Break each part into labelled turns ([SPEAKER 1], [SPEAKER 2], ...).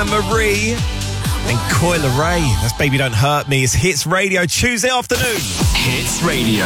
[SPEAKER 1] Marie and Coyle Ray. That's Baby Don't Hurt Me. It's Hits Radio Tuesday afternoon.
[SPEAKER 2] Hits Radio.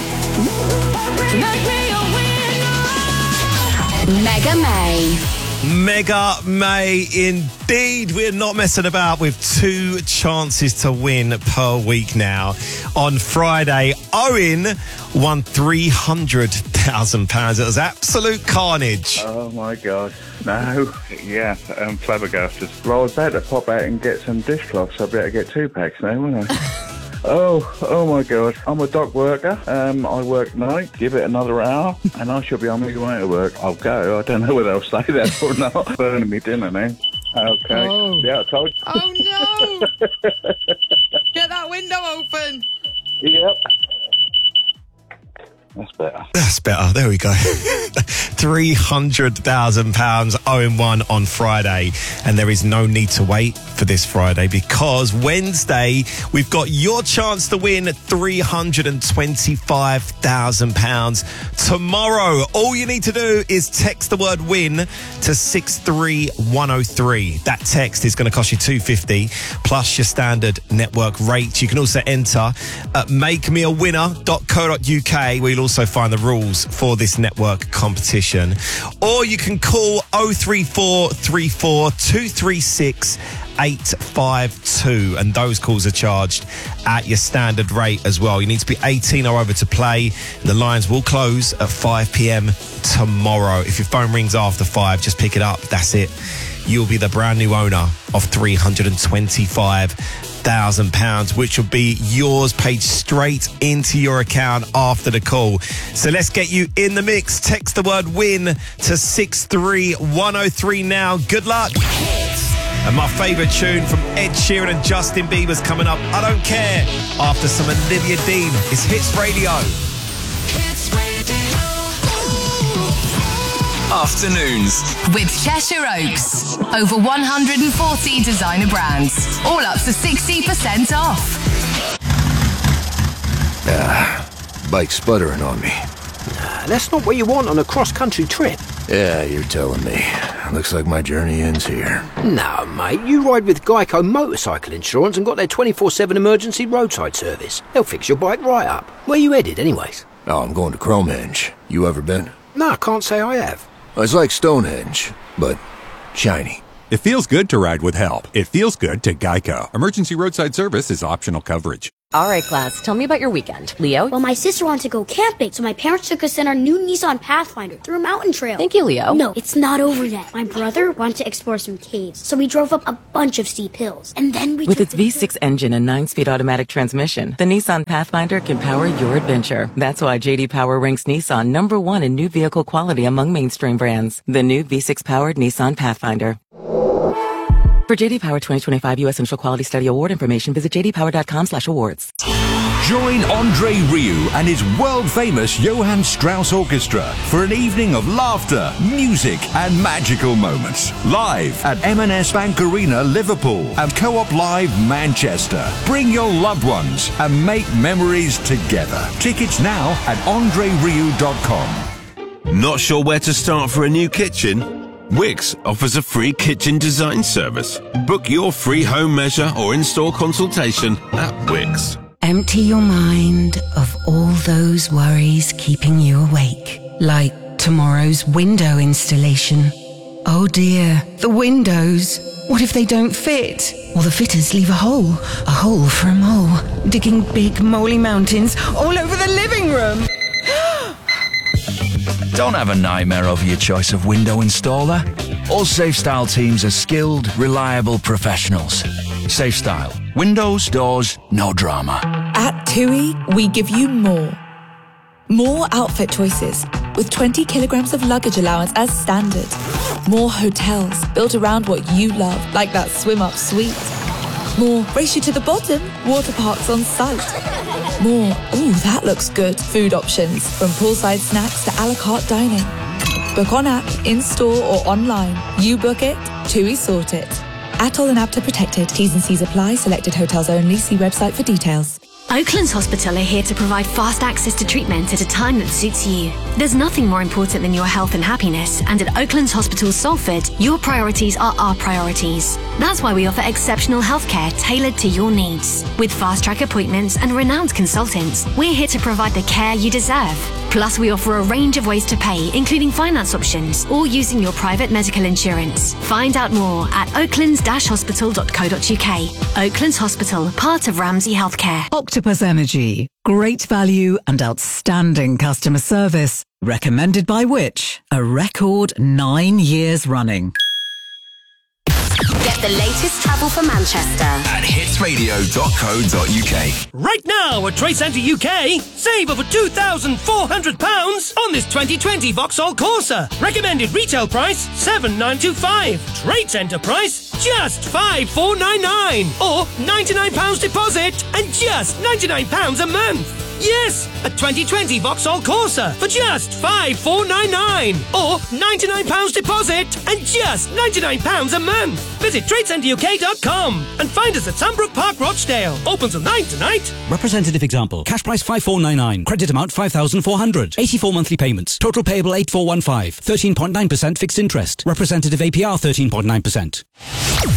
[SPEAKER 3] Mega May.
[SPEAKER 1] Mega May indeed. We're not messing about with 2 chances to win per week now. On Friday, Owen won £300,000. It was absolute carnage.
[SPEAKER 4] Oh my God. No. Yeah, I'm flabbergasted. Well, I was about to pop out and get some dishcloths. I better get 2 packs now, wouldn't I? Oh my God. I'm a dock worker. I work night, give it another hour, and I shall be on my way to work. I'll go. I don't know whether I'll stay there or not. Burning me dinner now. Okay.
[SPEAKER 5] Oh.
[SPEAKER 4] Yeah, I told you.
[SPEAKER 5] Oh no! Get that window open.
[SPEAKER 4] Yep. That's better.
[SPEAKER 1] That's better. There we go. £300,000 Owen won on Friday. And there is no need to wait for this Friday because Wednesday, we've got your chance to win £325,000. Tomorrow, all you need to do is text the word win to 63103. That text is going to cost you $2.50 plus your standard network rate. You can also enter at makemeawinner.co.uk where you'll also find the rules for this network competition. Or you can call 03434 236 852 and those calls are charged at your standard rate as well. You need to be 18 or over to play. The lines will close at 5 p.m. tomorrow. If your phone rings after 5, just pick it up. That's it. You'll be the brand new owner of £325,000, which will be yours, paid straight into your account after the call. So let's get you in the mix. Text the word win to 63103 now. Good luck. And my favourite tune from Ed Sheeran and Justin Bieber's coming up. I Don't Care. After some Olivia Dean. It's Hits Radio.
[SPEAKER 3] Hits Radio.
[SPEAKER 2] Afternoons
[SPEAKER 3] With Cheshire Oaks. Over 140 designer brands. All up to 60% off.
[SPEAKER 6] Bike's sputtering on me.
[SPEAKER 7] That's not what you want on a cross-country trip.
[SPEAKER 6] Yeah, you're telling me. Looks like my journey ends here.
[SPEAKER 7] No, mate, you ride with Geico Motorcycle Insurance and got their 24/7 emergency roadside service. They'll fix your bike right up. Where you headed, anyways?
[SPEAKER 6] Oh, I'm going to Cromhenge. You ever been?
[SPEAKER 7] No, I can't say I have.
[SPEAKER 6] It's like Stonehenge, but shiny.
[SPEAKER 8] It feels good to ride with help. It feels good to Geico. Emergency roadside service is optional coverage.
[SPEAKER 9] All right, class, tell me about your weekend. Leo?
[SPEAKER 10] Well, my sister wanted to go camping, so my parents took us in our new Nissan Pathfinder through a mountain trail.
[SPEAKER 9] Thank you, Leo.
[SPEAKER 10] No, it's not over yet. My brother wanted to explore some caves, so we drove up a bunch of steep hills. And then we
[SPEAKER 9] With its V6 engine and 9-speed automatic transmission, the Nissan Pathfinder can power your adventure. That's why J.D. Power ranks Nissan #1 in new vehicle quality among mainstream brands. The new V6-powered Nissan Pathfinder. For J.D. Power 2025 U.S. Central Quality Study Award information, visit jdpower.com/awards.
[SPEAKER 11] Join Andre Rieu and his world-famous Johann Strauss Orchestra for an evening of laughter, music and magical moments. Live at M&S Bank Arena, Liverpool and Co-op Live, Manchester. Bring your loved ones and make memories together. Tickets now at andrerieu.com.
[SPEAKER 12] Not sure where to start for a new kitchen? Wix offers a free kitchen design service. Book your free home measure or install consultation at Wix.
[SPEAKER 13] Empty your mind of all those worries keeping you awake, like tomorrow's window installation. Oh dear, the windows. What if they don't fit? Or the fitters leave a hole for a mole, digging big moly mountains all over the living room.
[SPEAKER 14] Don't have a nightmare over your choice of window installer. All SafeStyle teams are skilled, reliable professionals. SafeStyle. Windows, doors, no drama.
[SPEAKER 15] At TUI, we give you more. More outfit choices, with 20 kilograms of luggage allowance as standard. More hotels, built around what you love, like that swim-up suite. More race you to the bottom, water parks on site. More, ooh, that looks good, food options, from poolside snacks to a la carte dining. Book on app, in-store or online. You book it, TUI sort it. Atoll and APTA protected. T's and C's apply. Selected hotels only. See website for details.
[SPEAKER 16] Oaklands Hospital are here to provide fast access to treatment at a time that suits you. There's nothing more important than your health and happiness, and at Oaklands Hospital Salford, your priorities are our priorities. That's why we offer exceptional healthcare tailored to your needs. With fast-track appointments and renowned consultants, we're here to provide the care you deserve. Plus, we offer a range of ways to pay, including finance options or using your private medical insurance. Find out more at oaklands-hospital.co.uk. Oaklands Hospital, part of Ramsay Healthcare.
[SPEAKER 17] Octopus Energy. Great value and outstanding customer service. Recommended by which? A record 9 years running.
[SPEAKER 3] Get the latest travel for Manchester
[SPEAKER 2] at hitsradio.co.uk.
[SPEAKER 18] Right now at Trade Centre UK, save over £2,400 on this 2020 Vauxhall Corsa. Recommended retail price $7,925. Trade Centre price just $5,499, or £99 deposit and just £99 a month. Yes, a 2020 Vauxhall Corsa for just $5,499, or £99 deposit and just £99 a month. Visit TradeCenterUK.com and find us at Sunbrook Park, Rochdale. Open till 9 tonight.
[SPEAKER 19] Representative example. Cash price $5,499. Credit amount $5,400. 84 monthly payments. Total payable $8,415. 13.9% fixed interest. Representative APR 13.9%.